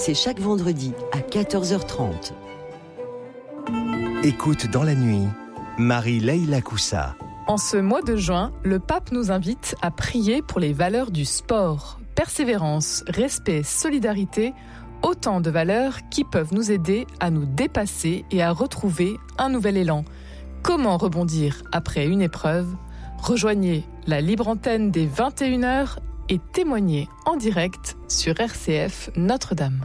C'est chaque vendredi à 14h30. Écoute dans la nuit, Marie-Leila Koussa. En ce mois de juin, le pape nous invite à prier pour les valeurs du sport. Persévérance, respect, solidarité, autant de valeurs qui peuvent nous aider à nous dépasser et à retrouver un nouvel élan. Comment rebondir après une épreuve ? Rejoignez la libre antenne des 21h et témoignez en direct sur RCF Notre-Dame.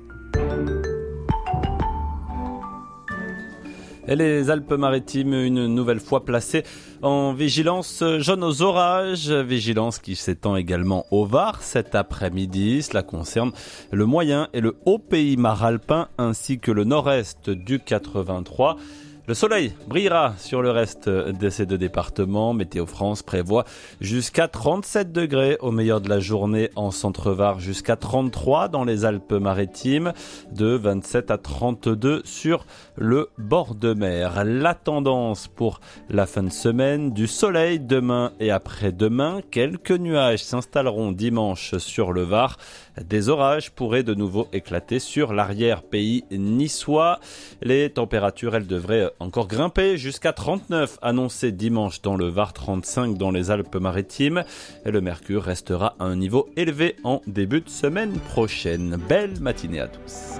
Et les Alpes-Maritimes, une nouvelle fois placées en vigilance jaune aux orages, vigilance qui s'étend également au Var cet après-midi. Cela concerne le moyen et le haut pays maralpin ainsi que le nord-est du 83. Le soleil brillera sur le reste de ces deux départements. Météo France prévoit jusqu'à 37 degrés au meilleur de la journée en Centre-Var, jusqu'à 33 dans les Alpes-Maritimes, de 27 à 32 sur le bord de mer. La tendance pour la fin de semaine, du soleil demain et après-demain. Quelques nuages s'installeront dimanche sur le Var. Des orages pourraient de nouveau éclater sur l'arrière-pays niçois. Les températures, elles devraient encore grimper jusqu'à 39 annoncé dimanche dans le Var, 35 dans les Alpes-Maritimes. Et le mercure restera à un niveau élevé en début de semaine prochaine. Belle matinée à tous.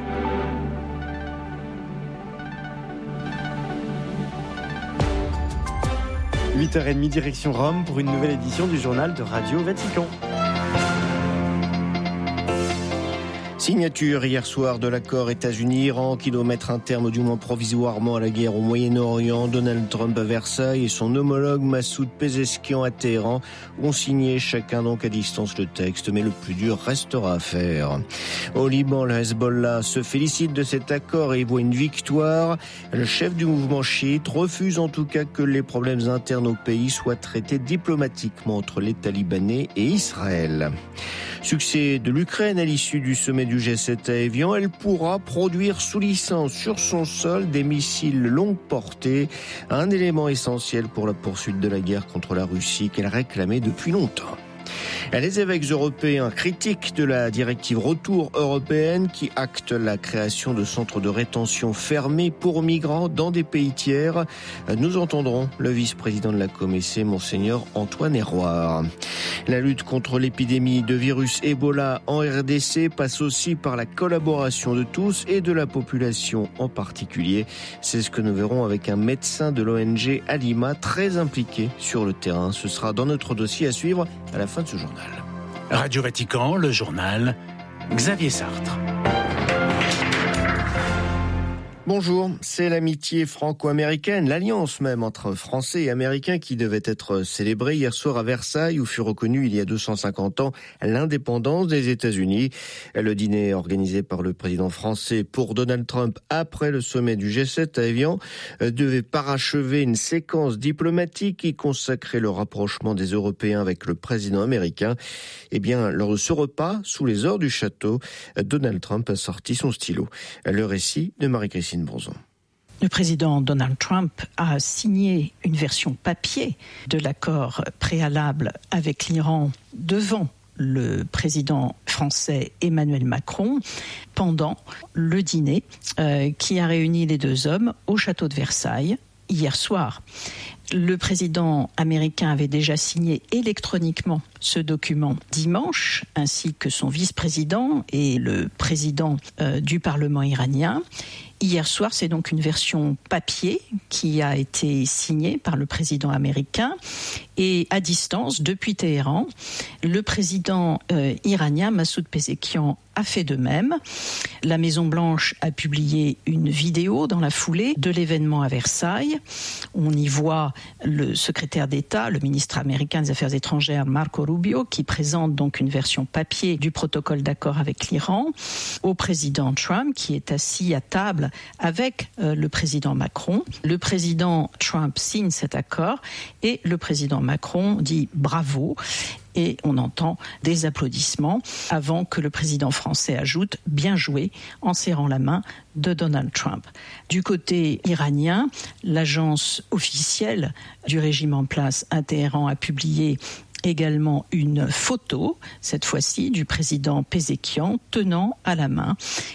« 8h30 direction Rome pour une nouvelle édition du journal de Radio Vatican. » Signature hier soir de l'accord États-Unis-Iran qui doit mettre un terme, du moins provisoirement, à la guerre au Moyen-Orient. Donald Trump à Versailles et son homologue Massoud Pezeshkian à Téhéran ont signé chacun donc à distance le texte, mais le plus dur restera à faire. Au Liban, le Hezbollah se félicite de cet accord et y voit une victoire. Le chef du mouvement chiite refuse en tout cas que les problèmes internes au pays soient traités diplomatiquement entre l'État libanais et Israël. Succès de l'Ukraine à l'issue du sommet du G7 à Évian, elle pourra produire sous licence sur son sol des missiles longue portée, un élément essentiel pour la poursuite de la guerre contre la Russie qu'elle réclamait depuis longtemps. Les évêques européens critiquent de la directive Retour européenne qui acte la création de centres de rétention fermés pour migrants dans des pays tiers. Nous entendrons le vice-président de la Comessé, Monseigneur Antoine Héroard. La lutte contre l'épidémie de virus Ebola en RDC passe aussi par la collaboration de tous et de la population en particulier. C'est ce que nous verrons avec un médecin de l'ONG Alima très impliqué sur le terrain. Ce sera dans notre dossier à suivre à la fin de ce journal. Radio Vatican, le journal, Xavier Sartre. Bonjour, c'est l'amitié franco-américaine, l'alliance même entre Français et Américains qui devait être célébrée hier soir à Versailles où fut reconnue il y a 250 ans l'indépendance des États-Unis. Le dîner organisé par le président français pour Donald Trump après le sommet du G7 à Évian devait parachever une séquence diplomatique qui consacrait le rapprochement des Européens avec le président américain. Eh bien, lors de ce repas, sous les ors du château, Donald Trump a sorti son stylo. Le récit de Marie-Christine Bronzon. Le président Donald Trump a signé une version papier de l'accord préalable avec l'Iran devant le président français Emmanuel Macron pendant le dîner qui a réuni les deux hommes au château de Versailles hier soir. Le président américain avait déjà signé électroniquement ce document dimanche, ainsi que son vice-président et le président du Parlement iranien. Hier soir, c'est donc une version papier qui a été signée par le président américain et à distance, depuis Téhéran, le président iranien Massoud Pezeshkian a fait de même. La Maison-Blanche a publié une vidéo dans la foulée de l'événement à Versailles. On y voit le secrétaire d'État, le ministre américain des Affaires étrangères Marco Rubio, qui présente donc une version papier du protocole d'accord avec l'Iran, au président Trump, qui est assis à table avec le président Macron. Le président Trump signe cet accord et le président Macron dit bravo. Et on entend des applaudissements avant que le président français ajoute « bien joué » en serrant la main de Donald Trump. Du côté iranien, l'agence officielle du régime en place à Téhéran a publié également une photo, cette fois-ci, du président Pézékian tenant à la main